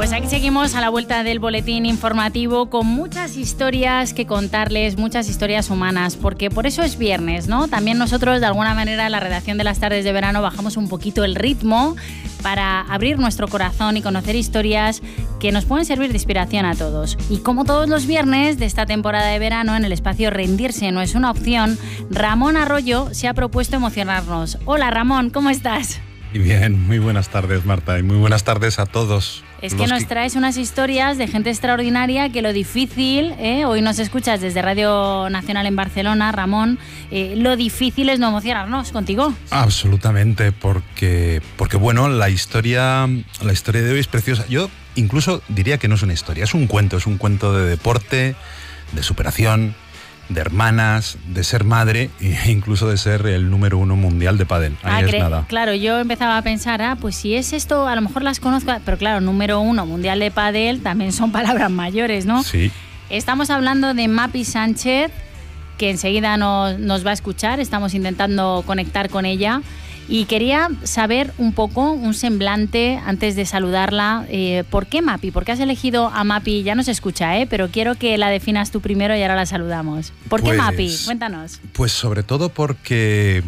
Pues aquí seguimos a la vuelta del boletín informativo con muchas historias que contarles, muchas historias humanas, porque por eso es viernes, ¿no? También nosotros, de alguna manera, en la redacción de las tardes de verano bajamos un poquito el ritmo para abrir nuestro corazón y conocer historias que nos pueden servir de inspiración a todos. Y como todos los viernes de esta temporada de verano, en el espacio Rendirse no es una opción, Ramón Arroyo se ha propuesto emocionarnos. Hola Ramón, ¿cómo estás? Bien, muy buenas tardes, Marta, y muy buenas tardes a todos. Es que nos traes unas historias de gente extraordinaria que lo difícil, hoy nos escuchas desde Radio Nacional en Barcelona, Ramón, lo difícil es no emocionarnos contigo. Absolutamente, porque bueno, la historia de hoy es preciosa. Yo incluso diría que no es una historia, es un cuento de deporte, de superación, de hermanas, de ser madre e incluso de ser el número 1 mundial de pádel. Ahí es nada. Claro, yo empezaba a pensar, pues si es esto, a lo mejor las conozco, pero claro, número 1 mundial de pádel también son palabras mayores, ¿no? Sí. Estamos hablando de Mapi Sánchez, que enseguida nos va a escuchar, estamos intentando conectar con ella. Y quería saber un poco, un semblante, antes de saludarla, ¿por qué Mapi? ¿Por qué has elegido a Mapi? Ya nos escucha, pero quiero que la definas tú primero y ahora la saludamos. ¿Por qué Mapi? Cuéntanos. Pues sobre todo porque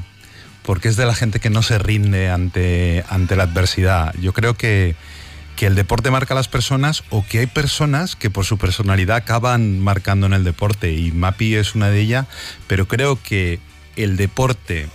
es de la gente que no se rinde ante la adversidad. Yo creo que el deporte marca a las personas, o que hay personas que por su personalidad acaban marcando en el deporte, y Mapi es una de ellas, pero creo que el deporte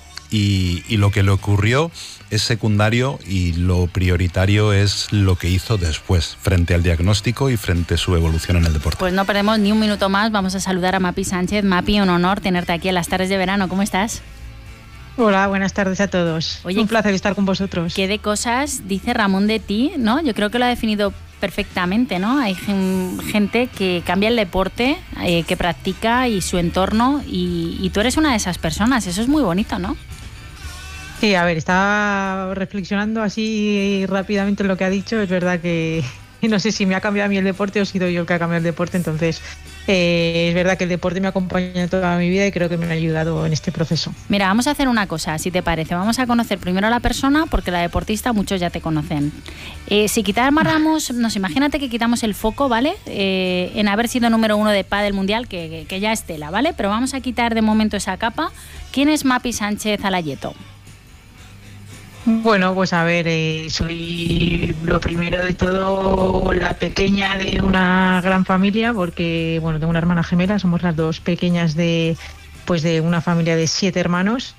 y lo que le ocurrió es secundario, y lo prioritario es lo que hizo después, frente al diagnóstico y frente a su evolución en el deporte. Pues no perdemos ni un minuto más, vamos a saludar a Mapi Sánchez. Mapi, un honor tenerte aquí en las tardes de verano, ¿cómo estás? Hola, buenas tardes a todos. Oye, un placer estar con vosotros. ¿Qué de cosas dice Ramón de ti, no? Yo creo que lo ha definido perfectamente, ¿no? Hay gente que cambia el deporte, que practica, y su entorno, y tú eres una de esas personas. Eso es muy bonito, ¿no? Sí, a ver, estaba reflexionando así rápidamente en lo que ha dicho. Es verdad que no sé si me ha cambiado a mí el deporte o he sido yo el que ha cambiado el deporte. Entonces, es verdad que el deporte me acompaña toda mi vida y creo que me ha ayudado en este proceso. Mira, vamos a hacer una cosa, si te parece. Vamos a conocer primero a la persona, porque la deportista muchos ya te conocen. Si quitáramos, imagínate que quitamos el foco, ¿vale? En haber sido número 1 de pádel mundial, que ya es tela, ¿vale? Pero vamos a quitar de momento esa capa. ¿Quién es Mapi Sánchez Alayeto? Bueno, pues a ver, soy lo primero de todo la pequeña de una gran familia, porque bueno, tengo una hermana gemela, somos las dos pequeñas de una familia de 7 hermanos.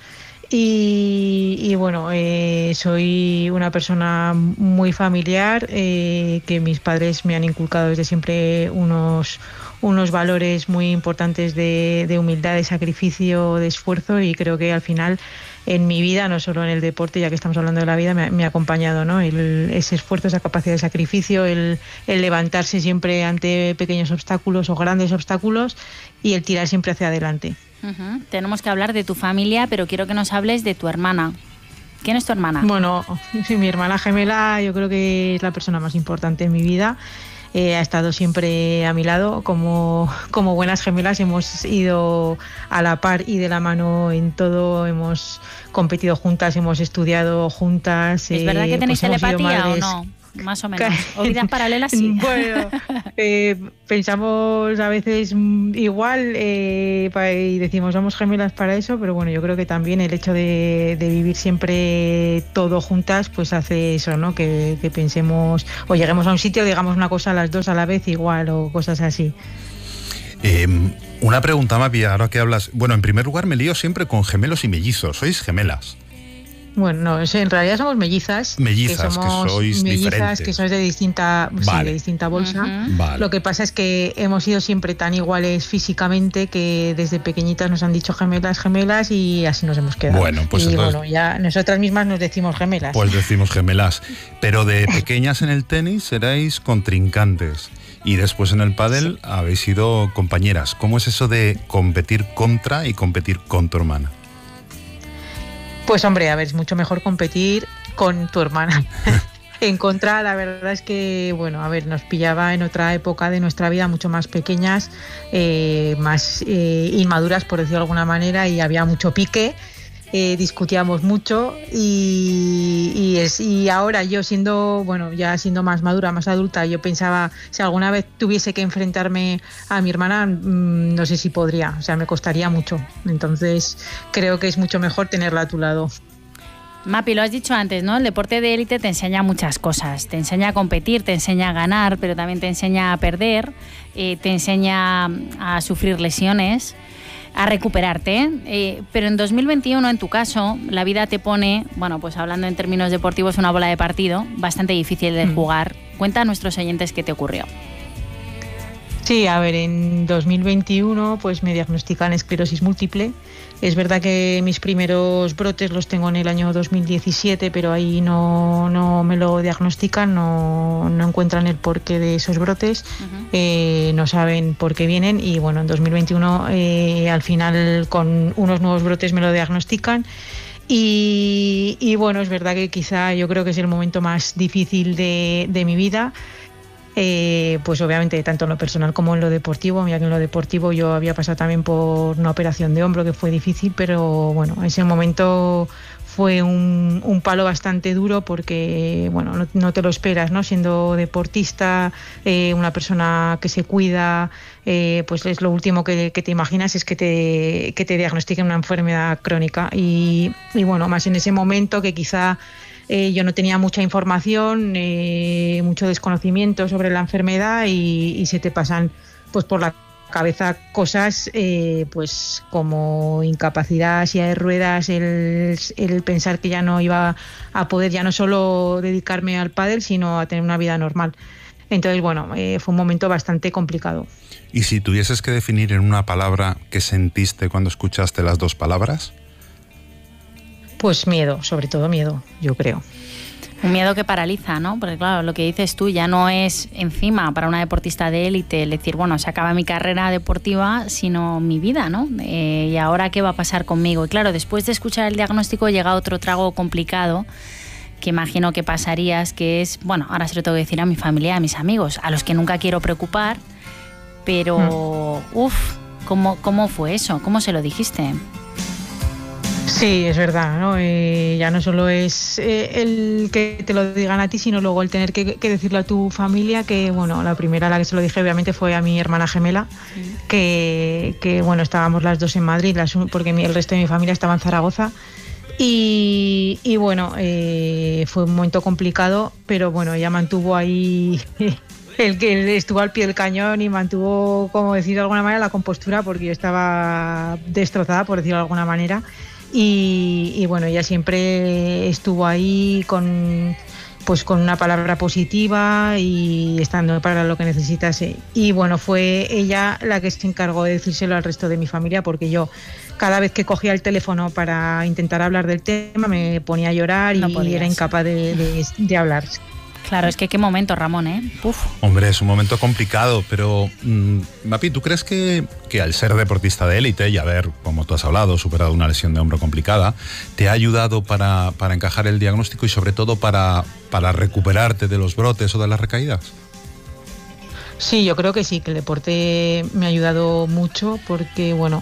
Y bueno, soy una persona muy familiar, que mis padres me han inculcado desde siempre unos valores muy importantes de humildad, de sacrificio, de esfuerzo, y creo que al final en mi vida, no solo en el deporte, ya que estamos hablando de la vida, me ha acompañado, ¿no? Ese esfuerzo, esa capacidad de sacrificio, el levantarse siempre ante pequeños obstáculos o grandes obstáculos, y el tirar siempre hacia adelante. Uh-huh. Tenemos que hablar de tu familia, pero quiero que nos hables de tu hermana. ¿Quién es tu hermana? Bueno, sí, mi hermana gemela yo creo que es la persona más importante en mi vida. Ha estado siempre a mi lado. Como buenas gemelas hemos ido a la par y de la mano en todo. Hemos competido juntas, hemos estudiado juntas. ¿Es verdad que tenéis telepatía o no? Más o menos. ¿O vidas paralelas? Sí. Bueno, pensamos a veces igual, y decimos somos gemelas para eso, pero bueno, yo creo que también el hecho de vivir siempre todo juntas pues hace eso, ¿no? Que pensemos o lleguemos a un sitio, digamos una cosa a las dos a la vez igual, o cosas así. Una pregunta, Mapi, ahora que hablas. Bueno, en primer lugar me lío siempre con gemelos y mellizos. ¿Sois gemelas? Bueno, no, en realidad somos mellizas. Mellizas, que sois diferentes. Que sois de distinta, vale. Sí, de distinta bolsa. Uh-huh. Vale. Lo que pasa es que hemos sido siempre tan iguales físicamente que desde pequeñitas nos han dicho gemelas, y así nos hemos quedado. Bueno, pues entonces, bueno, ya nosotras mismas nos decimos gemelas. Pues decimos gemelas. Pero de pequeñas en el tenis erais contrincantes. Y después en el pádel habéis sido compañeras. ¿Cómo es eso de competir contra y competir con tu hermana? Pues hombre, a ver, es mucho mejor competir con tu hermana. En contra, la verdad es que, bueno, a ver, nos pillaba en otra época de nuestra vida, mucho más pequeñas, más inmaduras, por decirlo de alguna manera, y había mucho pique. discutíamos mucho y ahora yo ya siendo más madura, más adulta, yo pensaba, si alguna vez tuviese que enfrentarme a mi hermana, no sé si podría, o sea, me costaría mucho. Entonces creo que es mucho mejor tenerla a tu lado. Mapi, lo has dicho antes, ¿no? El deporte de élite te enseña muchas cosas. Te enseña a competir, te enseña a ganar, pero también te enseña a perder, te enseña a sufrir lesiones, a recuperarte. Pero en 2021, en tu caso, la vida te pone, bueno, pues hablando en términos deportivos, una bola de partido bastante difícil de jugar. Cuenta a nuestros oyentes qué te ocurrió. Sí, a ver, en 2021 pues me diagnostican esclerosis múltiple. Es verdad que mis primeros brotes los tengo en el año 2017, pero ahí no me lo diagnostican, no encuentran el porqué de esos brotes, no saben por qué vienen y bueno, en 2021 al final con unos nuevos brotes me lo diagnostican. Y bueno, es verdad que quizá yo creo que es el momento más difícil de mi vida. Pues obviamente tanto en lo personal como en lo deportivo. Mira que en lo deportivo yo había pasado también por una operación de hombro que fue difícil, pero bueno, ese momento fue un palo bastante duro porque bueno, no te lo esperas, ¿no? Siendo deportista, una persona que se cuida, pues es lo último que te imaginas es que te diagnostiquen una enfermedad crónica y bueno, más en ese momento que quizá yo no tenía mucha información, mucho desconocimiento sobre la enfermedad y se te pasan pues por la cabeza cosas pues como incapacidad, silla de ruedas, el pensar que ya no iba a poder ya no solo dedicarme al pádel, sino a tener una vida normal. Entonces, bueno, fue un momento bastante complicado. ¿Y si tuvieses que definir en una palabra qué sentiste cuando escuchaste las dos palabras? Pues miedo, sobre todo miedo, yo creo. Un miedo que paraliza, ¿no? Porque claro, lo que dices tú ya no es encima para una deportista de élite el decir, bueno, se acaba mi carrera deportiva, sino mi vida, ¿no? ¿Y ahora qué va a pasar conmigo? Y claro, después de escuchar el diagnóstico llega otro trago complicado que imagino que pasarías, que es, bueno, ahora se lo tengo que decir a mi familia, a mis amigos, a los que nunca quiero preocupar, pero, ¿cómo fue eso? ¿Cómo se lo dijiste? Sí, es verdad, ¿no? Ya no solo es el que te lo digan a ti, sino luego el tener que decirlo a tu familia, que bueno, la primera a la que se lo dije obviamente fue a mi hermana gemela, que bueno, estábamos las dos en Madrid, porque el resto de mi familia estaba en Zaragoza. Y bueno, fue un momento complicado, pero bueno, ella mantuvo ahí el que estuvo al pie del cañón y mantuvo, como decir de alguna manera, la compostura, porque yo estaba destrozada, por decirlo de alguna manera. Y bueno, ella siempre estuvo ahí con una palabra positiva y estando para lo que necesitase. Y bueno, fue ella la que se encargó de decírselo al resto de mi familia, porque yo cada vez que cogía el teléfono para intentar hablar del tema me ponía a llorar y era incapaz de hablar. Claro, es que qué momento, Ramón, ¿eh? Uf. Hombre, es un momento complicado, pero Mapi, ¿tú crees que al ser deportista de élite y haber, como tú has hablado, superado una lesión de hombro complicada, te ha ayudado para encajar el diagnóstico y sobre todo para recuperarte de los brotes o de las recaídas? Sí, yo creo que sí, que el deporte me ha ayudado mucho porque, bueno,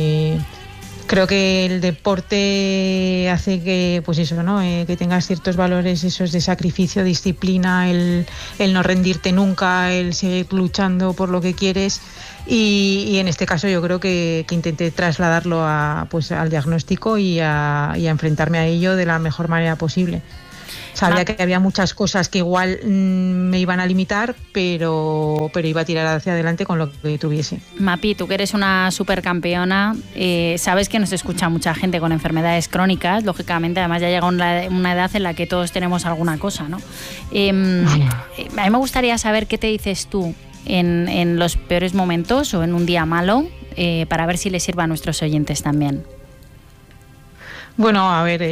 creo que el deporte hace que, pues eso, ¿no? Que tengas ciertos valores, esos de sacrificio, disciplina, el no rendirte nunca, el seguir luchando por lo que quieres. Y en este caso yo creo que intenté trasladarlo al diagnóstico y a enfrentarme a ello de la mejor manera posible. Sabía que había muchas cosas que igual me iban a limitar, pero iba a tirar hacia adelante con lo que tuviese. Mapi, tú que eres una supercampeona, sabes que nos escucha mucha gente con enfermedades crónicas, lógicamente, además ya llega una edad en la que todos tenemos alguna cosa, ¿no? A mí me gustaría saber qué te dices tú en los peores momentos o en un día malo, para ver si les sirve a nuestros oyentes también. Bueno, a ver,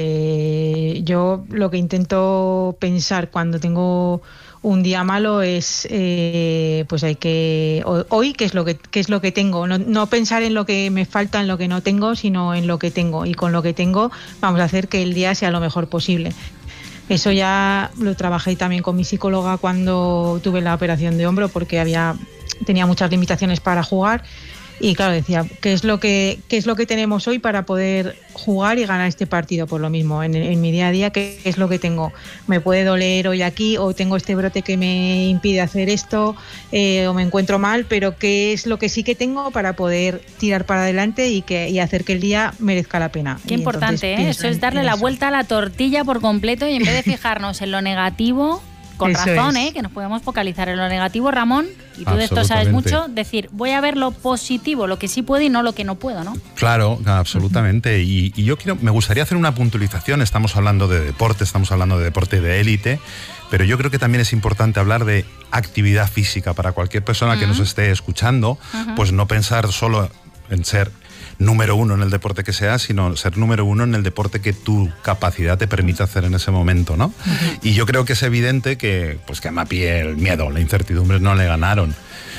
yo lo que intento pensar cuando tengo un día malo es, pues hay que, hoy, ¿qué es lo que tengo? No pensar en lo que me falta, en lo que no tengo, sino en lo que tengo. Y con lo que tengo vamos a hacer que el día sea lo mejor posible. Eso ya lo trabajé también con mi psicóloga cuando tuve la operación de hombro, porque tenía muchas limitaciones para jugar. Y claro, decía, ¿qué es lo que tenemos hoy para poder jugar y ganar este partido? Por lo mismo, en mi día a día, ¿qué es lo que tengo? ¿Me puede doler hoy aquí? ¿O tengo este brote que me impide hacer esto? ¿O me encuentro mal? Pero ¿qué es lo que sí que tengo para poder tirar para adelante y hacer que el día merezca la pena? Qué importante, ¿eh? Eso es darle la vuelta a la tortilla por completo y en vez de fijarnos en lo negativo... Con Eso razón, es. que nos podemos focalizar en lo negativo, Ramón, y tú de esto sabes mucho, decir, voy a ver lo positivo, lo que sí puedo y no lo que no puedo, ¿no? Claro, absolutamente. Y yo me gustaría hacer una puntualización. Estamos hablando de deporte, estamos hablando de deporte de élite, pero yo creo que también es importante hablar de actividad física para cualquier persona que nos esté escuchando, pues no pensar solo en ser número uno en el deporte que sea, sino ser número uno en el deporte que tu capacidad te permite hacer en ese momento, ¿no? Y yo creo que es evidente que a Mapi el miedo, la incertidumbre no le ganaron,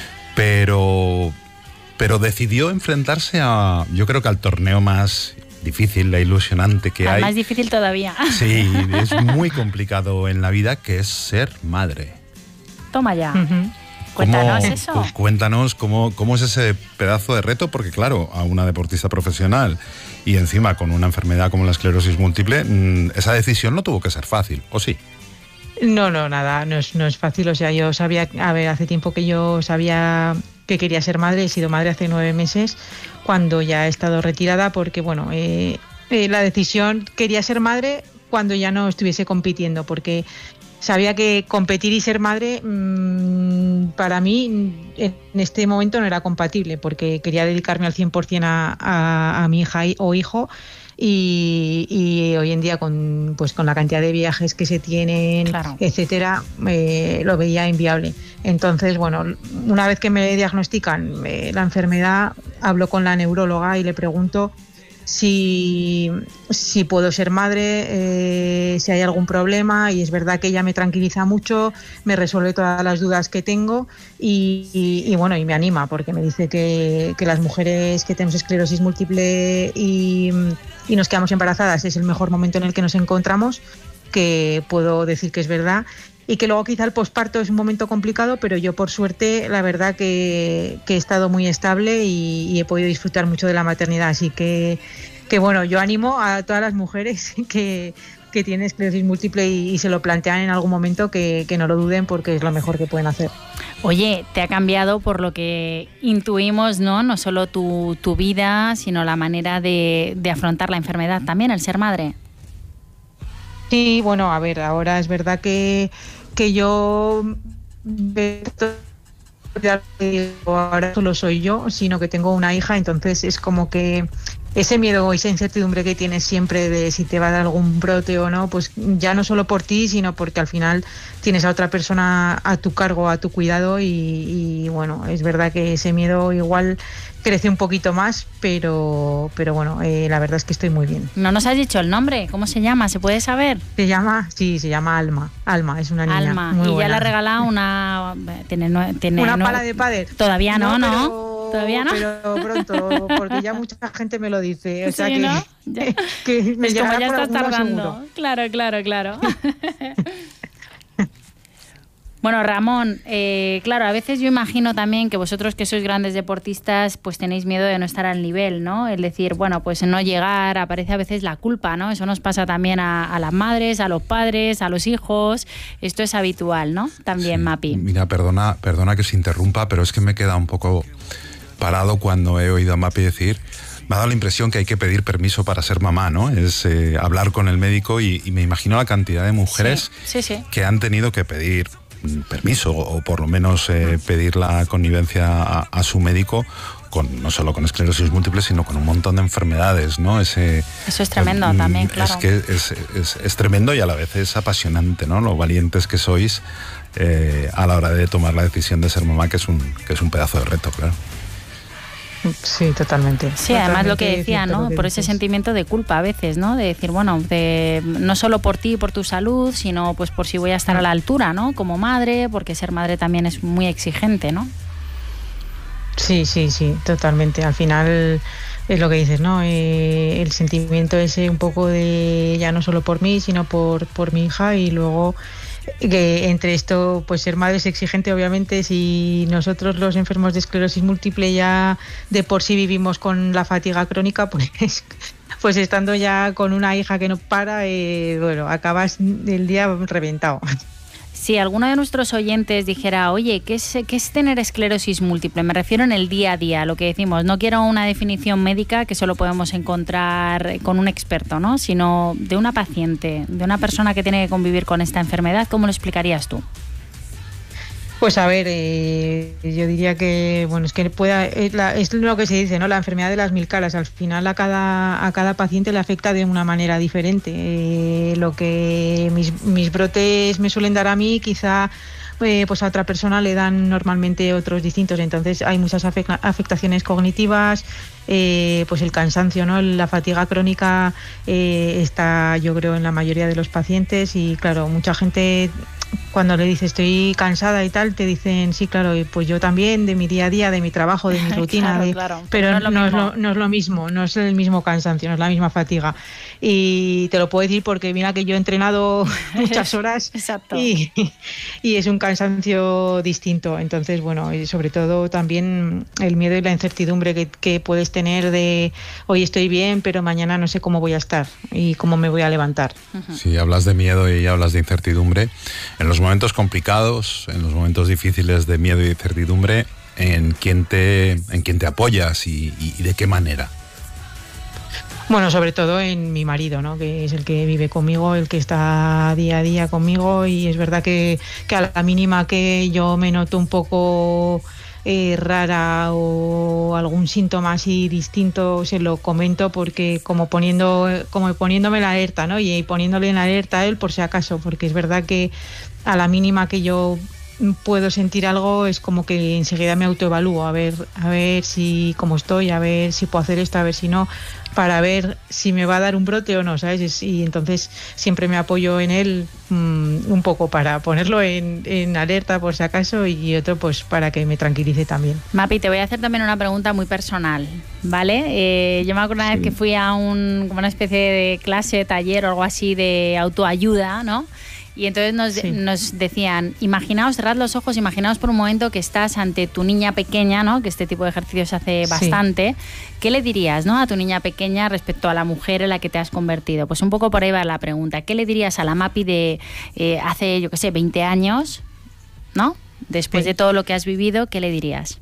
pero decidió enfrentarse yo creo que al torneo más difícil, la ilusionante que hay. Más difícil todavía. Sí, es muy complicado en la vida, que es ser madre. Toma ya. Cuéntanos eso. Cuéntanos cómo es ese pedazo de reto, porque claro, a una deportista profesional y encima con una enfermedad como la esclerosis múltiple, esa decisión no tuvo que ser fácil, ¿o sí? No, nada, no es fácil. O sea, yo sabía, hace tiempo que yo sabía que quería ser madre. He sido madre hace 9 meses, cuando ya he estado retirada, porque bueno, la decisión, quería ser madre cuando ya no estuviese compitiendo, porque sabía que competir y ser madre para mí en este momento no era compatible, porque quería dedicarme al 100% a mi hija o hijo, y hoy en día con la cantidad de viajes que se tienen, claro, etcétera, lo veía inviable. Entonces, bueno, una vez que me diagnostican la enfermedad, hablo con la neuróloga y le pregunto si puedo ser madre, si hay algún problema, y es verdad que ella me tranquiliza mucho, me resuelve todas las dudas que tengo y bueno, y me anima, porque me dice que las mujeres que tenemos esclerosis múltiple y nos quedamos embarazadas es el mejor momento en el que nos encontramos, que puedo decir que es verdad, y que luego quizá el posparto es un momento complicado, pero yo por suerte la verdad que he estado muy estable y he podido disfrutar mucho de la maternidad, así que bueno, yo animo a todas las mujeres que tienen esclerosis múltiple y se lo plantean en algún momento, que no lo duden, porque es lo mejor que pueden hacer. Oye, te ha cambiado, por lo que intuimos, no solo tu vida, sino la manera de afrontar la enfermedad también, el ser madre. Sí, bueno, a ver, ahora es verdad que yo ahora solo soy yo, sino que tengo una hija, entonces es como que ese miedo, esa incertidumbre que tienes siempre de si te va a dar algún brote o no, pues ya no solo por ti, sino porque al final tienes a otra persona a tu cargo, a tu cuidado, y bueno, es verdad que ese miedo igual crece un poquito más, pero bueno, la verdad es que estoy muy bien. No nos has dicho el nombre, ¿cómo se llama? ¿Se puede saber? Se llama Alma. Alma, es una niña Alma, muy y buena. Ya le ha regalado una pala de pádel. Todavía no. Todavía no. Pero pronto, porque ya mucha gente me lo dice. O sea, sí, que, ¿no? que me es como ya estás tardando. Seguro. Claro. Bueno, Ramón, claro, a veces yo imagino también que vosotros, que sois grandes deportistas, pues tenéis miedo de no estar al nivel, ¿no? El decir, bueno, pues no llegar, aparece a veces la culpa, ¿no? Eso nos pasa también a las madres, a los padres, a los hijos. Esto es habitual, ¿no? También, sí. Mapi. Mira, perdona que se interrumpa, pero es que me queda un poco parado cuando he oído a Mapi decir... Me ha dado la impresión que hay que pedir permiso para ser mamá, ¿no? Es hablar con el médico y me imagino la cantidad de mujeres sí. que han tenido que pedir permiso o por lo menos pedir la connivencia a su médico, no solo con esclerosis múltiple, sino con un montón de enfermedades, ¿no? Eso es tremendo también, claro. Es que es tremendo y a la vez es apasionante, ¿no? Lo valientes que sois a la hora de tomar la decisión de ser mamá, que es un pedazo de reto, claro. Sí, totalmente. Sí, además lo que decía, ¿no? Por ese sentimiento de culpa a veces, ¿no? De decir, bueno, no solo por ti y por tu salud, sino pues por si voy a estar a la altura, ¿no? Como madre, porque ser madre también es muy exigente, ¿no? Sí, totalmente. Al final es lo que dices, ¿no? El sentimiento ese un poco de ya no solo por mí, sino por mi hija, y luego que entre esto, pues ser madre es exigente, obviamente. Si nosotros los enfermos de esclerosis múltiple ya de por sí vivimos con la fatiga crónica, pues estando ya con una hija que no para, bueno, acabas el día reventado. Si alguno de nuestros oyentes dijera, oye, ¿qué es tener esclerosis múltiple? Me refiero en el día a día, lo que decimos. No quiero una definición médica que solo podemos encontrar con un experto, ¿no? Sino de una paciente, de una persona que tiene que convivir con esta enfermedad. ¿Cómo lo explicarías tú? Pues a ver, yo diría que, bueno, es que es lo que se dice, ¿no? La enfermedad de las 1000 caras. Al final a cada paciente le afecta de una manera diferente. Lo que mis brotes me suelen dar a mí, quizá pues a otra persona le dan normalmente otros distintos. Entonces hay muchas afectaciones cognitivas, pues el cansancio, ¿no? La fatiga crónica está, yo creo, en la mayoría de los pacientes. Y claro, mucha gente, cuando le dices estoy cansada y tal, te dicen sí, claro, y pues yo también, de mi día a día, de mi trabajo, de mi rutina, claro. Pero no es lo mismo, no es el mismo cansancio, no es la misma fatiga. Y te lo puedo decir porque mira que yo he entrenado muchas horas. Exacto. Y es un cansancio distinto. Entonces, bueno, y sobre todo también el miedo y la incertidumbre que puedes tener de hoy estoy bien, pero mañana no sé cómo voy a estar y cómo me voy a levantar. Sí, hablas de miedo y hablas de incertidumbre. En los momentos complicados, en los momentos difíciles de miedo y incertidumbre, ¿en quién te apoyas y de qué manera? Bueno, sobre todo en mi marido, ¿no? Que es el que vive conmigo, el que está día a día conmigo, y es verdad que a la mínima que yo me noto un poco rara o algún síntoma así distinto, se lo comento, porque como poniéndome la alerta, ¿no? Y poniéndole en alerta a él por si acaso, porque es verdad que a la mínima que yo puedo sentir algo es como que enseguida me autoevalúo, a ver si cómo estoy, a ver si puedo hacer esto, a ver si no, para ver si me va a dar un brote o no, ¿sabes? Y entonces siempre me apoyo en él un poco para ponerlo en alerta por si acaso, y otro pues para que me tranquilice también. Mapi, te voy a hacer también una pregunta muy personal, ¿vale? Yo me acuerdo una vez que fui a como una especie de clase, taller o algo así de autoayuda, ¿no? Y entonces nos decían, imaginaos, cerrad los ojos, imaginaos por un momento que estás ante tu niña pequeña, ¿no? Que este tipo de ejercicios se hace bastante. ¿Qué le dirías, ¿no? A tu niña pequeña respecto a la mujer en la que te has convertido? Pues un poco por ahí va la pregunta. ¿Qué le dirías a la Mapi de hace, yo qué sé, 20 años, ¿no? Después de todo lo que has vivido, ¿qué le dirías?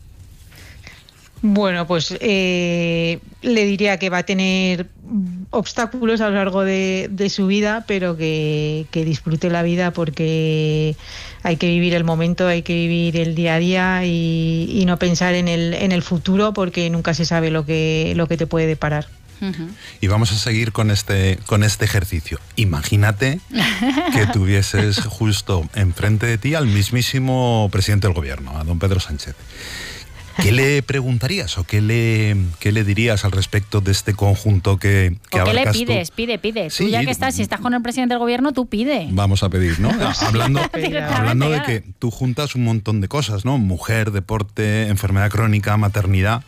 Bueno, pues le diría que va a tener obstáculos a lo largo de su vida, pero que disfrute la vida, porque hay que vivir el momento, hay que vivir el día a día y no pensar en el futuro, porque nunca se sabe lo que te puede deparar. Y vamos a seguir con este ejercicio. Imagínate que tuvieses justo enfrente de ti al mismísimo presidente del gobierno, a don Pedro Sánchez. ¿Qué le preguntarías o qué le dirías al respecto de este conjunto que abarcas? ¿Qué le pides? Tú? Pide. Sí, tú ya que estás, si estás con el presidente del gobierno, tú pide. Vamos a pedir, ¿no? hablando de que tú juntas un montón de cosas, ¿no? Mujer, deporte, enfermedad crónica, maternidad.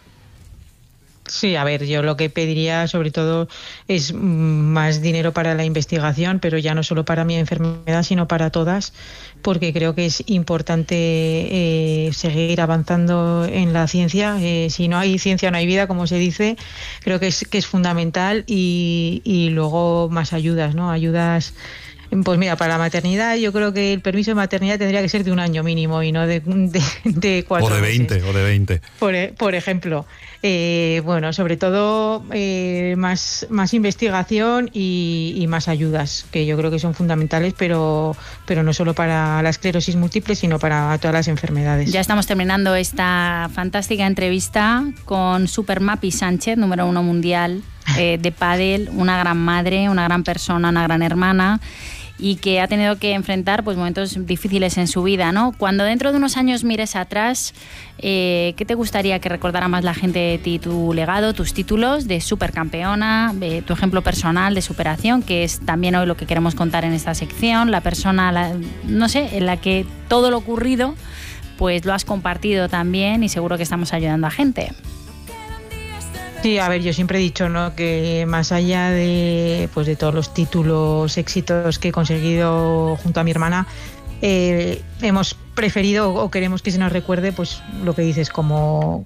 Sí, a ver, yo lo que pediría sobre todo es más dinero para la investigación, pero ya no solo para mi enfermedad, sino para todas, porque creo que es importante seguir avanzando en la ciencia. Si no hay ciencia, no hay vida, como se dice. Creo que es fundamental, y luego más ayudas, ¿no? Ayudas. Pues mira, para la maternidad yo creo que el permiso de maternidad tendría que ser de 1 año mínimo y no de 4 o de 20 meses. O de 20. Por ejemplo. Bueno, sobre todo más investigación y más ayudas, que yo creo que son fundamentales, pero no solo para la esclerosis múltiple, sino para todas las enfermedades. Ya estamos terminando esta fantástica entrevista con Super Mapi Sánchez, número 1 mundial de pádel, una gran madre, una gran persona, una gran hermana, y que ha tenido que enfrentar pues momentos difíciles en su vida, ¿no? Cuando dentro de unos años mires atrás, ¿qué te gustaría que recordara más la gente de ti? Tu legado, tus títulos de supercampeona, tu ejemplo personal de superación, que es también hoy lo que queremos contar en esta sección, la persona, no sé, en la que todo lo ocurrido pues lo has compartido también, y seguro que estamos ayudando a gente. Sí, a ver, yo siempre he dicho, ¿no?, que más allá de, pues, de todos los títulos, éxitos que he conseguido junto a mi hermana, hemos preferido o queremos que se nos recuerde, pues lo que dices, como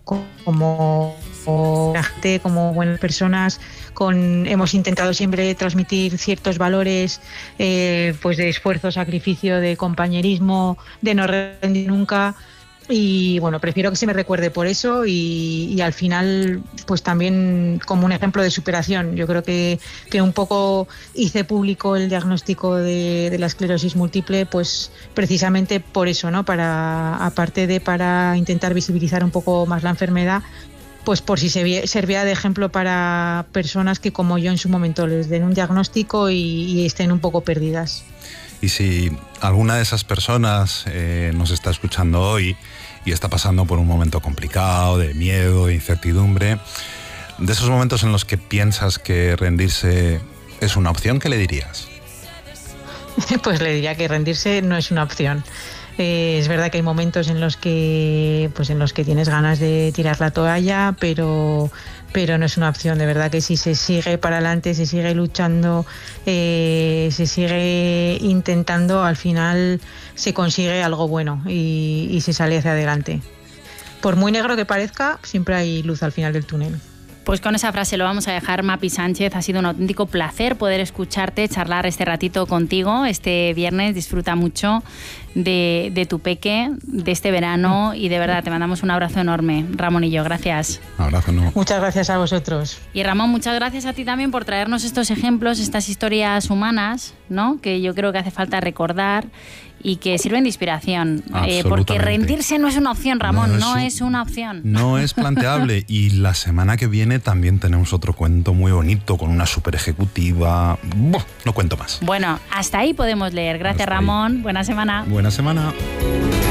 gente, como buenas personas. Hemos intentado siempre transmitir ciertos valores, pues de esfuerzo, sacrificio, de compañerismo, de no rendir nunca. Y bueno, prefiero que se me recuerde por eso y al final pues también como un ejemplo de superación. Yo creo que un poco hice público el diagnóstico de la esclerosis múltiple pues precisamente por eso, ¿no? Aparte de para intentar visibilizar un poco más la enfermedad, pues por si servía de ejemplo para personas que como yo en su momento les den un diagnóstico y estén un poco perdidas. Y si alguna de esas personas nos está escuchando hoy y está pasando por un momento complicado, de miedo, de incertidumbre, de esos momentos en los que piensas que rendirse es una opción, ¿qué le dirías? Pues le diría que rendirse no es una opción. Es verdad que hay momentos en los que tienes ganas de tirar la toalla, pero no es una opción. De verdad que si se sigue para adelante, se sigue luchando, se sigue intentando, al final se consigue algo bueno y se sale hacia adelante. Por muy negro que parezca, siempre hay luz al final del túnel. Pues con esa frase lo vamos a dejar, Mapi Sánchez. Ha sido un auténtico placer poder escucharte, charlar este ratito contigo este viernes. Disfruta mucho de tu peque, de este verano y de verdad te mandamos un abrazo enorme. Ramón y yo, gracias. Un abrazo, no. Muchas gracias a vosotros. Y Ramón, muchas gracias a ti también por traernos estos ejemplos, estas historias humanas, ¿no?, que yo creo que hace falta recordar y que sirven de inspiración. Porque rendirse no es una opción, Ramón, no es una opción. No es planteable. Y la semana que viene también tenemos otro cuento muy bonito con una super ejecutiva. No cuento más. Bueno, hasta ahí podemos leer. Gracias, Ramón. Buena semana. Buena semana.